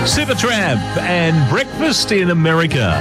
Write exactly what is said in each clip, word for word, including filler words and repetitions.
Supertramp and Breakfast in America.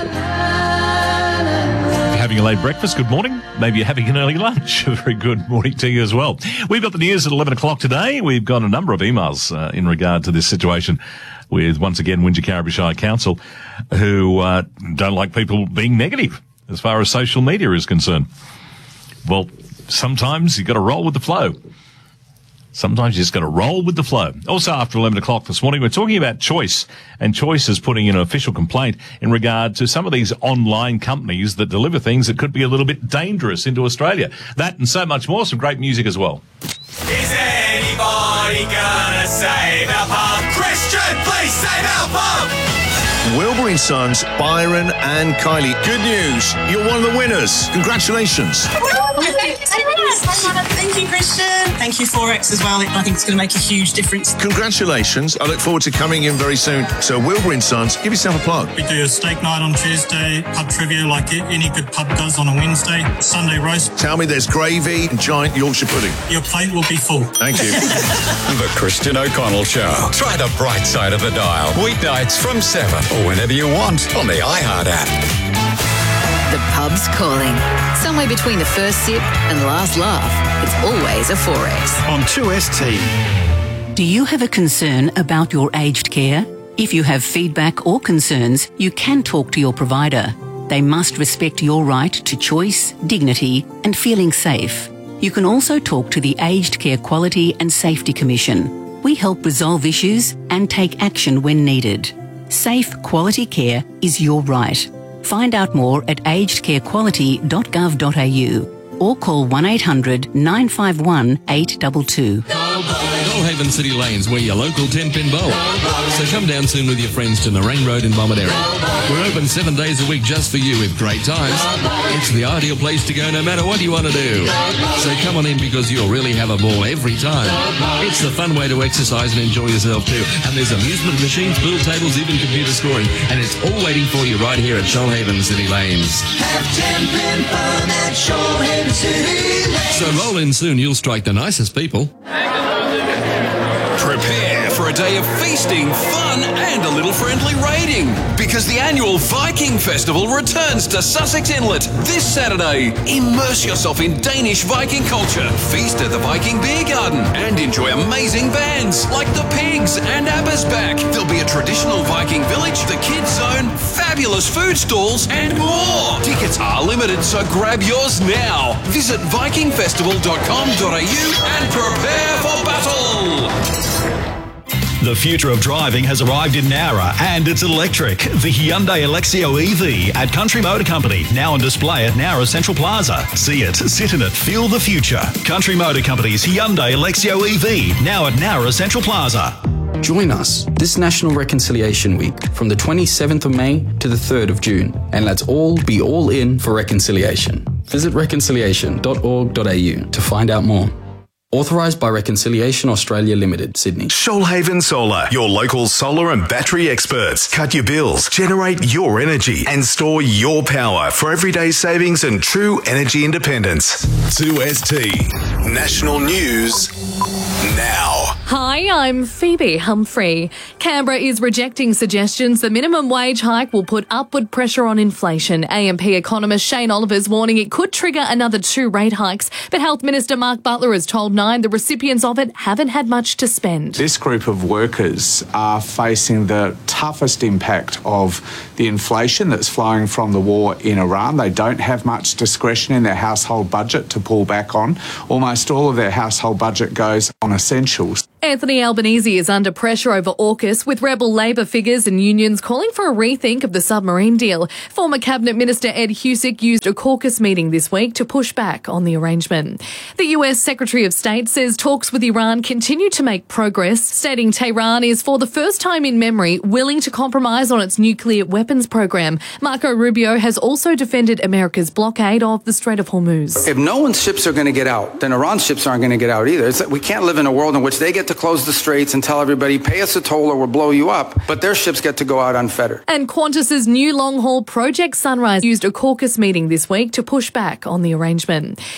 If you're having a late breakfast, good morning. Maybe you're having an early lunch. A very good morning to you as well. We've got the news at eleven o'clock today. We've got a number of emails uh, in regard to this situation with, once again, Wingecarribee Shire Council, who uh, don't like people being negative as far as social media is concerned. Well, sometimes you've got to roll with the flow. Sometimes you just got to roll with the flow. Also, after eleven o'clock this morning, we're talking about Choice. And Choice is putting in an official complaint in regard to some of these online companies that deliver things that could be a little bit dangerous into Australia. That and so much more. Some great music as well. Is anybody gonna save our pub? Christian, please save our pub! Wilbury and Sons, Byron and Kylie. Good news, you're one of the winners. Congratulations. Thank you, Christian. Thank you, Forex, as well. I think it's going to make a huge difference. Congratulations. I look forward to coming in very soon. So, Wilbury and Sons, give yourself a plug. We do a steak night on Tuesday, pub trivia like any good pub does on a Wednesday, Sunday roast. Tell me there's gravy and giant Yorkshire pudding. Your plate will be full. Thank you. The Christian O'Connell Show. Try the bright side of the dial. Weeknights from seven or whenever you want on the iHeart app. The pub's calling. Somewhere between the first sip and last laugh, it's always a Forex. On two S T. Do you have a concern about your aged care? If you have feedback or concerns, you can talk to your provider. They must respect your right to choice, dignity, and feeling safe. You can also talk to the Aged Care Quality and Safety Commission. We help resolve issues and take action when needed. Safe, quality care is your right. Find out more at aged care quality dot gov dot a u or call one eight hundred nine five one eight two two. Shoalhaven City Lanes, we're your local ten-pin bowl. So come down soon with your friends to Nerang Road in Bomaderry. We're open seven days a week just for you with great times. It's the ideal place to go no matter what you want to do. So come on in because you'll really have a ball every time. It's the fun way to exercise and enjoy yourself too. And there's amusement machines, pool tables, even computer scoring. And it's all waiting for you right here at Shoalhaven City Lanes. Have ten-pin fun at Shoalhaven City Lanes. So roll in soon, you'll strike the nicest people. Prepare for a day of feasting, fun, and a little friendly raiding. Because the annual Viking Festival returns to Sussex Inlet this Saturday. Immerse yourself in Danish Viking culture, feast at the Viking Beer Garden, and enjoy amazing bands like the Pigs and ABBA's back. There'll be a traditional Viking village, the kids zone, fabulous food stalls, and more. Tickets are limited, so grab yours now. Visit viking festival dot com dot a u and prepare for battle. The future of driving has arrived in Nowra and it's electric. The Hyundai Alexio E V at Country Motor Company, now on display at Nowra Central Plaza. See it, sit in it, feel the future. Country Motor Company's Hyundai Alexio E V, now at Nowra Central Plaza. Join us this National Reconciliation Week from the twenty-seventh of May to the third of June, and let's all be all in for reconciliation. Visit reconciliation dot org dot a u to find out more. Authorised by Reconciliation Australia Limited, Sydney. Shoalhaven Solar, your local solar and battery experts. Cut your bills, generate your energy, and store your power for everyday savings and true energy independence. two S T. National News now. Hi, I'm Phoebe Humphrey. Canberra is rejecting suggestions the minimum wage hike will put upward pressure on inflation. A M P economist Shane Oliver's warning it could trigger another two rate hikes, but Health Minister Mark Butler has told Nine the recipients of it haven't had much to spend. This group of workers are facing the toughest impact of the inflation that's flowing from the war in Iran. They don't have much discretion in their household budget to pull back on. Almost all of their household budget goes on essentials. Anthony Albanese is under pressure over AUKUS, with rebel Labor figures and unions calling for a rethink of the submarine deal. Former Cabinet Minister Ed Husic used a caucus meeting this week to push back on the arrangement. The U S Secretary of State says talks with Iran continue to make progress, stating Tehran is for the first time in memory willing to compromise on its nuclear weapons program. Marco Rubio has also defended America's blockade of the Strait of Hormuz. If no one's ships are going to get out, then Iran's ships aren't going to get out either. It's, we can't live in a world in which they get to close the straits and tell everybody, pay us a toll or we'll blow you up, but their ships get to go out unfettered. And Qantas's new long-haul Project Sunrise used a caucus meeting this week to push back on the arrangement.